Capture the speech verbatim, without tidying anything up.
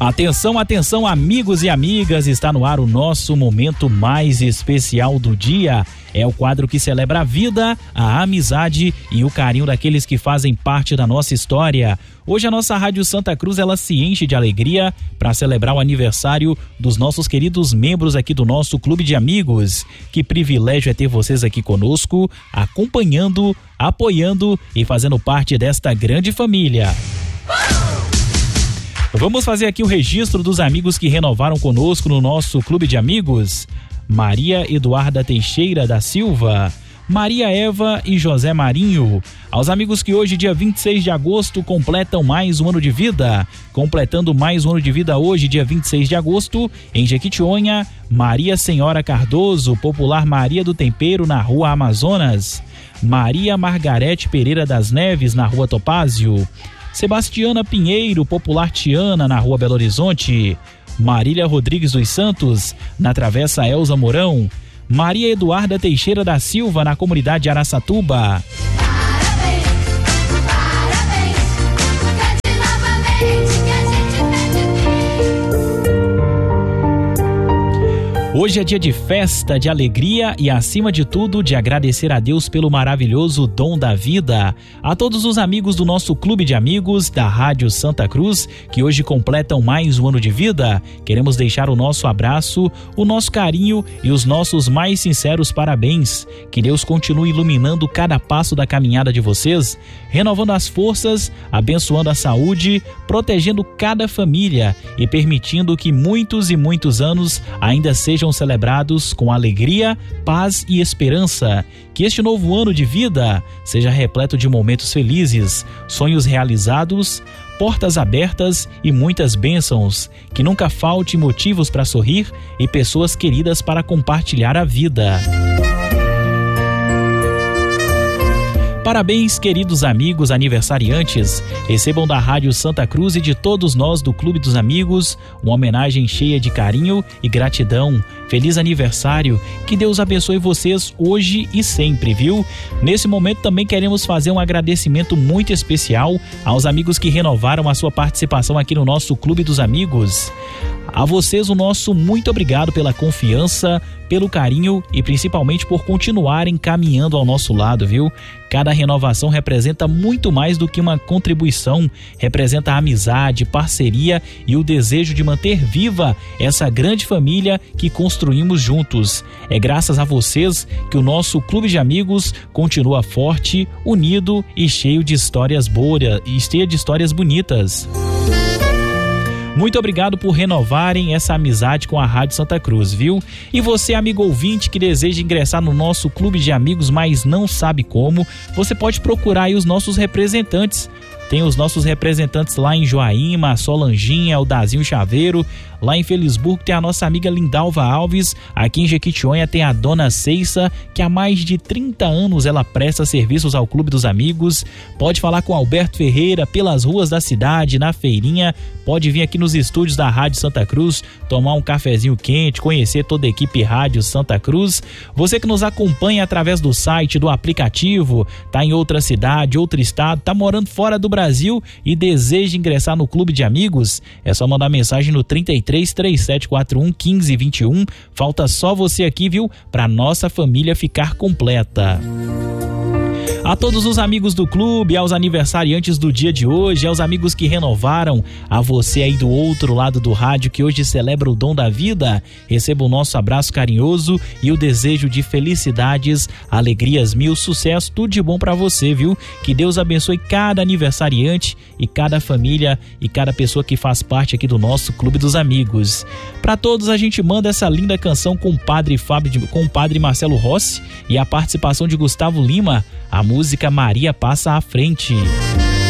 Atenção, atenção, amigos e amigas, está no ar o nosso momento mais especial do dia. É o quadro que celebra a vida, a amizade e o carinho daqueles que fazem parte da nossa história. Hoje a nossa Rádio Santa Cruz, ela se enche de alegria para celebrar o aniversário dos nossos queridos membros aqui do nosso Clube de Amigos. Que privilégio é ter vocês aqui conosco, acompanhando, apoiando e fazendo parte desta grande família. Vamos fazer aqui o registro dos amigos que renovaram conosco no nosso Clube de Amigos. Maria Eduarda Teixeira da Silva, Maria Eva e José Marinho. Aos amigos que hoje, dia vinte e seis de agosto, completam mais um ano de vida. Completando mais um ano de vida hoje, dia vinte e seis de agosto, em Jequitinhonha, Maria Senhora Cardoso, popular Maria do Tempero, na Rua Amazonas. Maria Margarete Pereira das Neves, na Rua Topázio. Sebastiana Pinheiro, popular Tiana, na Rua Belo Horizonte. Marília Rodrigues dos Santos, na Travessa Elza Mourão. Maria Eduarda Teixeira da Silva, na comunidade Araçatuba. Hoje é dia de festa, de alegria e, acima de tudo, de agradecer a Deus pelo maravilhoso dom da vida. A todos os amigos do nosso Clube de Amigos da Rádio Santa Cruz, que hoje completam mais um ano de vida, queremos deixar o nosso abraço, o nosso carinho e os nossos mais sinceros parabéns. Que Deus continue iluminando cada passo da caminhada de vocês, renovando as forças, abençoando a saúde, protegendo cada família e permitindo que muitos e muitos anos ainda sejam Sejam celebrados com alegria, paz e esperança. Que este novo ano de vida seja repleto de momentos felizes, sonhos realizados, portas abertas e muitas bênçãos. Que nunca falte motivos para sorrir e pessoas queridas para compartilhar a vida. Parabéns, queridos amigos aniversariantes. Recebam da Rádio Santa Cruz e de todos nós do Clube dos Amigos uma homenagem cheia de carinho e gratidão. Feliz aniversário, que Deus abençoe vocês hoje e sempre, viu? Nesse momento também queremos fazer um agradecimento muito especial aos amigos que renovaram a sua participação aqui no nosso Clube dos Amigos. A vocês o nosso muito obrigado pela confiança, pelo carinho e principalmente por continuarem caminhando ao nosso lado, viu? Cada renovação representa muito mais do que uma contribuição, representa a amizade, parceria e o desejo de manter viva essa grande família que construímos juntos. É graças a vocês que o nosso Clube de Amigos continua forte, unido e cheio de histórias boas e cheio de histórias bonitas. Muito obrigado por renovarem essa amizade com a Rádio Santa Cruz, viu? E você, amigo ouvinte, que deseja ingressar no nosso Clube de Amigos, mas não sabe como, você pode procurar aí os nossos representantes. Tem os nossos representantes lá em Joaíma, Solanginha, o Dazinho Chaveiro. Lá em Felisburgo tem a nossa amiga Lindalva Alves. Aqui em Jequitinhonha tem a Dona Ceissa, que há mais de trinta anos ela presta serviços ao Clube dos Amigos. Pode falar com Alberto Ferreira pelas ruas da cidade, na feirinha. Pode vir aqui nos estúdios da Rádio Santa Cruz, tomar um cafezinho quente, conhecer toda a equipe Rádio Santa Cruz. Você que nos acompanha através do site, do aplicativo, tá em outra cidade, outro estado, tá morando fora do Brasil e deseja ingressar no Clube de Amigos, é só mandar mensagem no trinta e três, três sete quatro um, um cinco dois um. Falta só você aqui, viu? Pra nossa família ficar completa. A todos os amigos do clube, aos aniversariantes do dia de hoje, aos amigos que renovaram, a você aí do outro lado do rádio que hoje celebra o dom da vida, receba o nosso abraço carinhoso e o desejo de felicidades, alegrias mil, sucesso, tudo de bom pra você, viu? Que Deus abençoe cada aniversariante e cada família e cada pessoa que faz parte aqui do nosso Clube dos Amigos. Pra todos a gente manda essa linda canção com o Padre Fábio, com o Padre Marcelo Rossi e a participação de Gustavo Lima, a música Maria Passa à Frente.